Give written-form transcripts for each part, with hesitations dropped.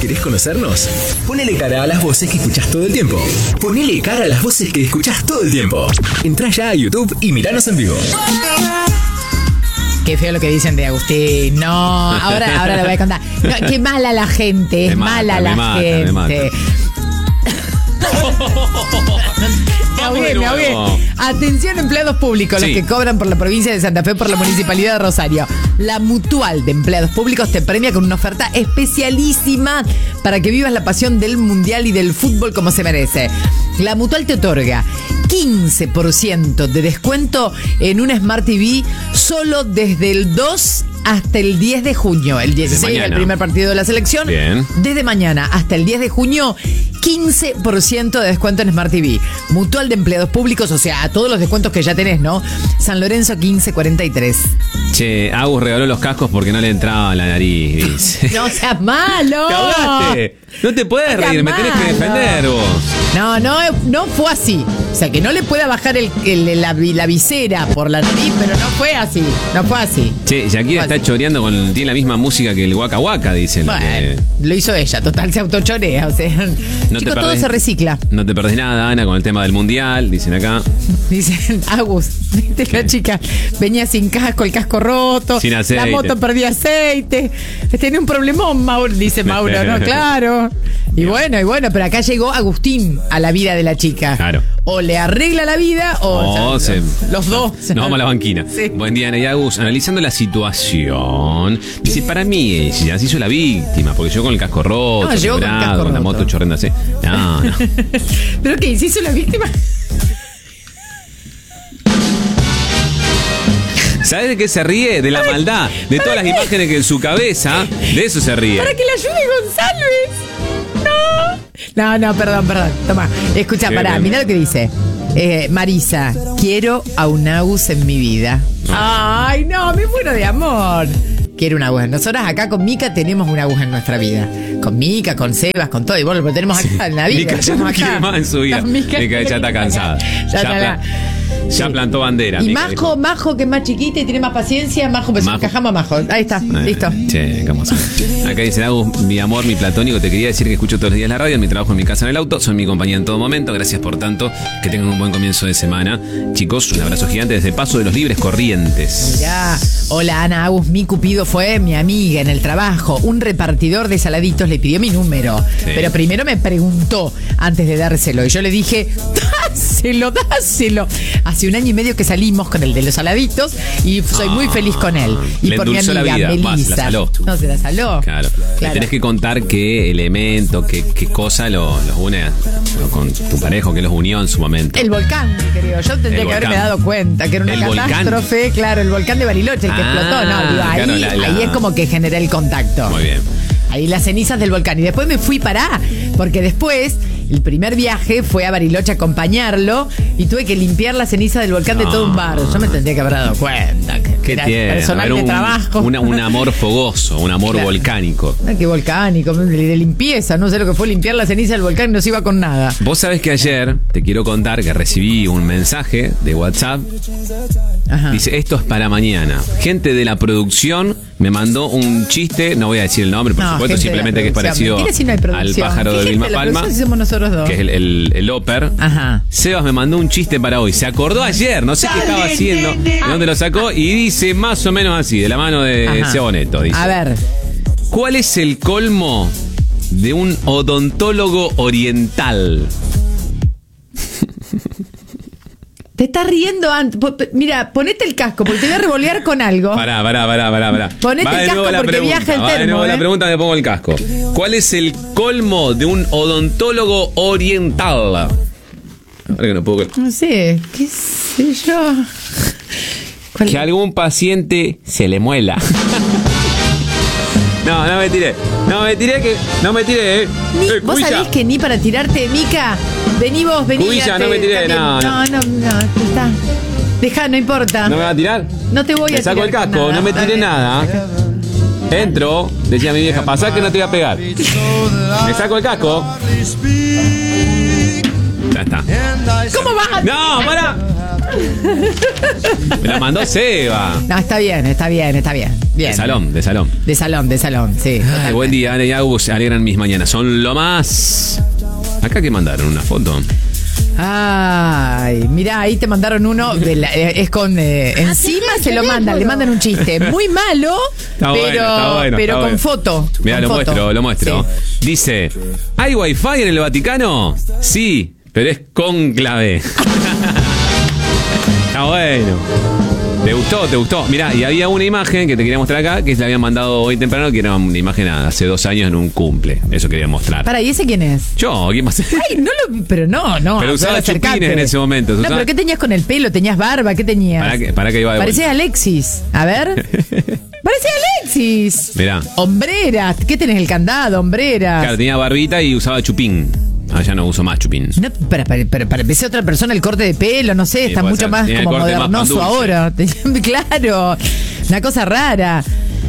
¿Querés conocernos? Ponele cara a las voces que escuchás todo el tiempo. Ponele cara a las voces que escuchás todo el tiempo. Entrá ya a YouTube y miranos en vivo. Qué feo lo que dicen de Agustín. No, ahora lo voy a contar. No, qué mala la gente, es mala la gente. Me ahogué. Atención, empleados públicos, los que cobran por la provincia de Santa Fe por la municipalidad de Rosario. La Mutual de Empleados Públicos te premia con una oferta especialísima para que vivas la pasión del mundial y del fútbol como se merece. La Mutual te otorga 15% de descuento en una Smart TV solo desde el 2 hasta el 10 de junio. El 16 es el primer partido de la selección. Bien. Desde mañana hasta el 10 de junio, 15% de descuento en Smart TV. Mutual de Empleados Públicos, o sea, a todos los descuentos que ya tenés, ¿no? San Lorenzo 1543. Che, Agus regaló los cascos porque no le entraba la nariz, dice. No seas malo. ¡Te ahogaste! No te puedes reír, me tenés que defender vos. No fue así. O sea, que no le pueda bajar la visera por la nariz, pero no fue así. No fue así. Che, Shakira está choreando tiene la misma música que el Waka Waka, dicen. Bueno, lo hizo ella, total, se autochorea. O sea, chicos, todo se recicla. No te perdés nada, Ana, con el tema del mundial, dicen acá. Dicen, Agus, viste, la chica venía sin casco, el casco roto. Sin aceite. La moto perdía aceite. Tenía un problemón, Mauro, dice Mauro, ¿no? Claro. Y bueno, pero acá llegó Agustín a la vida de la chica. Claro. O le arregla la vida o los dos. Nos vamos a la banquina. Sí. Buen día, Ana y Agus. Analizando la situación, dice, para mí ella se hizo la víctima, porque yo con el casco roto, con la moto chorreando así. No. ¿Pero qué? ¿Se hizo la víctima? ¿Sabes de qué se ríe? De la maldad, de todas las imágenes que en su cabeza, de eso se ríe. Para que le ayude González. No, perdón. Toma, escucha, pará, mirá lo que dice. Marisa, quiero a un Agus en mi vida. Ay, no, me muero de amor. Quiero un Agus. Nosotras acá con Mica tenemos un Agus en nuestra vida. Con Mica, con Sebas, con todo. Y bueno, lo tenemos acá en la vida. Mica ya no quiere más en su vida. Mica ya está cansada. Ya plantó bandera. Y Majo, que es más chiquita y tiene más paciencia. Majo, pues encajamos a Majo. Ahí está, listo. Che, vamos. Acá dice Agus, mi amor, mi platónico, te quería decir que escucho todos los días la radio, en mi trabajo, en mi casa, en el auto. Son mi compañía en todo momento. Gracias por tanto. Que tengan un buen comienzo de semana. Chicos, un abrazo gigante desde Paso de los Libres, Corrientes. Ya. Hola, Ana. Agus, mi cupido fue mi amiga en el trabajo. Un repartidor de saladitos le pidió mi número. Sí. Pero primero me preguntó antes de dárselo. Y yo le dije, dáselo. Hace 1 año y medio que salimos con el de los saladitos y soy muy feliz con él. Y por mi amiga Melissa. No, se la saló. Claro. Le tenés que contar qué elemento, qué cosa los une con tu pareja, que los unió en su momento. El volcán, creo. Yo tendría que haberme dado cuenta que era una catástrofe. ¿Volcán? Claro, el volcán de Bariloche, el que explotó. No, digo, ahí es como que generé el contacto. Muy bien. Ahí las cenizas del volcán. Y después me fui porque después el primer viaje fue a Bariloche a acompañarlo y tuve que limpiar la ceniza del volcán de todo un bar. Yo me tendría que haber dado cuenta que era personal de trabajo. Un amor fogoso, un amor volcánico. Qué volcánico, de limpieza. No sé lo que fue limpiar la ceniza del volcán y no se iba con nada. Vos sabés que ayer, te quiero contar que recibí un mensaje de WhatsApp. Ajá. Dice, esto es para mañana. Gente de la producción me mandó un chiste, no voy a decir el nombre, por supuesto, simplemente que es parecido al pájaro de Vilma Palma, que es el Oper. Ajá. Sebas me mandó un chiste para hoy. Se acordó ayer, no sé qué estaba haciendo, de dónde lo sacó, y dice más o menos así, de la mano de Seba Neto. Dice, a ver, ¿cuál es el colmo de un odontólogo oriental? Te estás riendo antes. Mira, ponete el casco porque te voy a revolear con algo. Pará. Ponete el casco porque viaja el termo. La pregunta, me pongo el casco. ¿Cuál es el colmo de un odontólogo oriental? Ahora que no puedo. No sé, qué sé yo. Que algún paciente se le muela. No me tiré, ¿Vos sabés que ni para tirarte, Mica? Vení vos. Cuilla, no me tiré, no, está. Dejá, no importa. ¿No me vas a tirar? No te voy a tirar. Me saco el casco, nada, no me tiré nada. Entro, decía mi vieja, pasá que no te voy a pegar. Me saco el casco. Ya está. ¿Cómo vas a...? ¡No, para! Me la mandó Seba. No, está bien. Bien. De salón. De salón, sí. Ay, buen día, Ale y Agus, alegran mis mañanas. Son lo más. Acá que mandaron una foto. Ay, mirá, ahí te mandaron uno. Es con. Encima se lo mandan, le mandan un chiste muy malo, Está bueno, pero está con bueno. foto. Mira, con foto. lo muestro. Sí. Dice: ¿hay wifi en el Vaticano? Sí, pero es cónclave. Está bueno. ¿Te gustó? Mirá, y había una imagen que te quería mostrar acá, que se la habían mandado hoy temprano, que era una imagen hace 2 años en un cumple. Eso quería mostrar. Para, ¿y ese quién es? Yo, ¿quién más? Ay, pero no. Pero usaba chupines en ese momento. No, pero ¿qué tenías con el pelo? ¿Tenías barba? ¿Qué tenías? Para que iba de Parecía Alexis. A ver. Parecía Alexis. Mirá. Hombreras. ¿Qué tenés? El candado, hombreras. Claro, tenía barbita y usaba chupín. Ya no uso más chupín. No, para empezar otra persona el corte de pelo, no sé, Sí, está puede mucho ser. más Tiene como el corte más modernoso pan dulce. ahora. Claro, una cosa rara.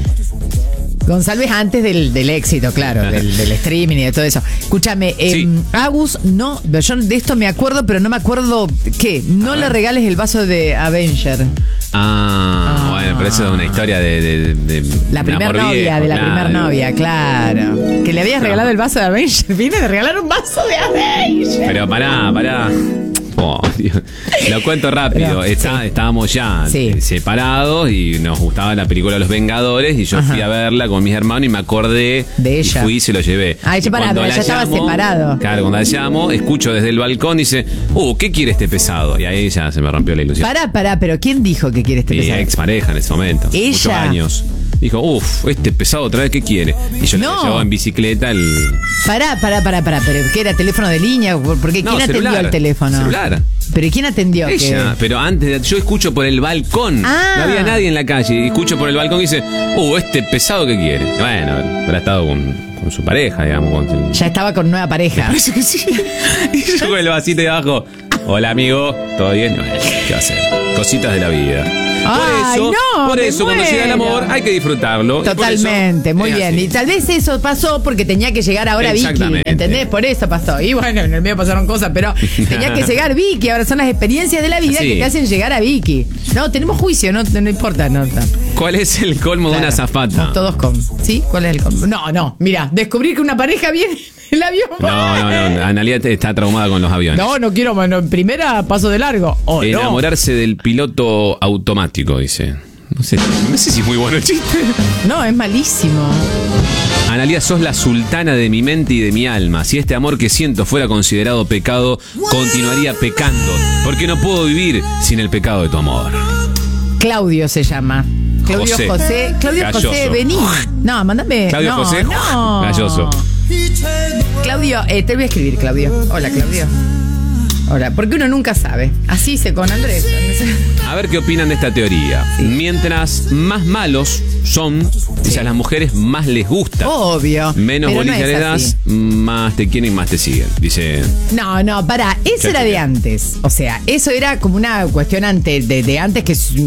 González antes del éxito, claro, del streaming y de todo eso. Escúchame, Sí. Agus, no, yo de esto me acuerdo, pero no me acuerdo qué. No le regales el vaso de Avenger. Bueno, pero eso es una historia de La primer amor novia, viejo, de la claro. primer novia, claro. Que le habías regalado el vaso de Avenger. Viene de regalar un vaso de Avenger. Pero pará. Oh, Dios. Lo cuento rápido. Pero, Estábamos ya separados y nos gustaba la película Los Vengadores y yo fui a verla con mis hermanos y me acordé de ella. Y fui y se lo llevé. Ah, ella Y cuando ya la estaba llamo, separado. Claro, cuando la llamo, escucho desde el balcón y dice, ¿qué quiere este pesado? Y ahí ya se me rompió la ilusión. Pará, pero ¿quién dijo que quiere este Mi pesado? ex pareja en ese momento. ¿Ella? Muchos años. Dijo, este pesado otra vez, ¿qué quiere? Y yo le llevaba en bicicleta el... Pará, pero ¿qué era? ¿Teléfono de línea? Porque ¿quién atendió el teléfono? Celular. ¿Pero quién atendió? Ella, pero antes, yo escucho por el balcón. No había nadie en la calle. Y escucho por el balcón y dice, este pesado que quiere. Bueno, habrá estado con su pareja, digamos. Ya estaba con nueva pareja. Parece que sí. Y yo con el vasito de abajo. Hola, amigo. ¿Todo bien? ¿Qué va a hacer? Cositas de la vida. Por eso cuando llega el amor hay que disfrutarlo. Totalmente, muy bien. Así. Y tal vez eso pasó porque tenía que llegar ahora Vicky, ¿entendés? Por eso pasó. Y bueno, en el medio pasaron cosas, pero tenía que llegar Vicky. Ahora son las experiencias de la vida que te hacen llegar a Vicky. No, tenemos juicio, no importa. No. ¿Cuál es el colmo de una azafata? Estamos todos con. ¿Sí? ¿Cuál es el colmo? No, mira, descubrir que una pareja viene en el avión. No. Analía está traumada con los aviones. No quiero, en primera paso de largo. Enamorarse del piloto automático, dice. No sé si es muy bueno el chiste. No, es malísimo. Analía, sos la sultana de mi mente y de mi alma. Si este amor que siento fuera considerado pecado, continuaría pecando. Porque no puedo vivir sin el pecado de tu amor. Claudio se llama. Claudio José. Claudio Galloso. José, vení. No, mándame. Claudio José. No. Galloso. Claudio, te voy a escribir, Claudio. Hola, Claudio. Hola, porque uno nunca sabe. Así hice con Andrés. A ver qué opinan de esta teoría. Sí. Mientras más malos son, a las mujeres más les gusta. Obvio. Menos bolilla le das, más te quieren y más te siguen. Dice. No, pará. Eso era de antes. O sea, eso era como una cuestión antes de antes que